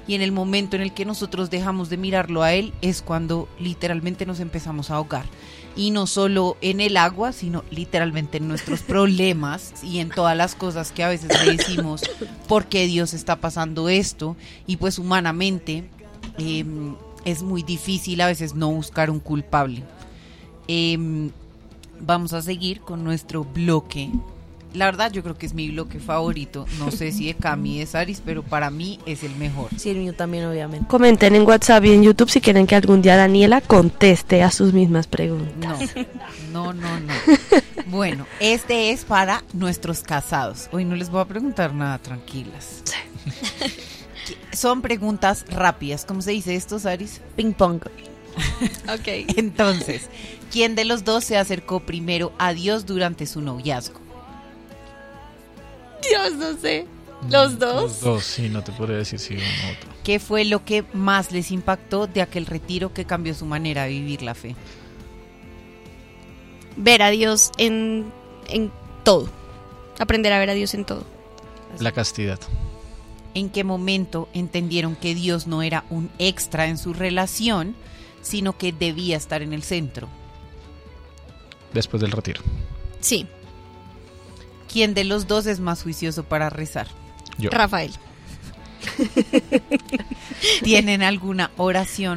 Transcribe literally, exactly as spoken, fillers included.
y en el momento en el que nosotros dejamos de mirarlo a Él es cuando literalmente nos empezamos a ahogar. Y no solo en el agua, sino literalmente en nuestros problemas y en todas las cosas que a veces le decimos, ¿por qué Dios está pasando esto? Y pues humanamente eh, es muy difícil a veces no buscar un culpable. Eh, vamos a seguir con nuestro bloque. La verdad yo creo que es mi bloque favorito. No sé si de Cami y de Saris, pero para mí es el mejor. Sí, el mío también, obviamente. Comenten en WhatsApp y en YouTube si quieren que algún día Daniela conteste a sus mismas preguntas. No, no, no, no. Bueno, este es para nuestros casados. Hoy no les voy a preguntar nada, tranquilas. Sí. Son preguntas rápidas. ¿Cómo se dice esto, Saris? Ping pong. Ok. Entonces, ¿quién de los dos se acercó primero a Dios durante su noviazgo? Dios, no sé. ¿Los dos? Los dos, sí, no te podría decir si uno u otro. ¿Qué fue lo que más les impactó de aquel retiro que cambió su manera de vivir la fe? Ver a Dios en, en todo. Aprender a ver a Dios en todo. La castidad. ¿En qué momento entendieron que Dios no era un extra en su relación, sino que debía estar en el centro? Después del retiro. Sí. ¿Quién de los dos es más juicioso para rezar? Yo. Rafael. ¿Tienen alguna oración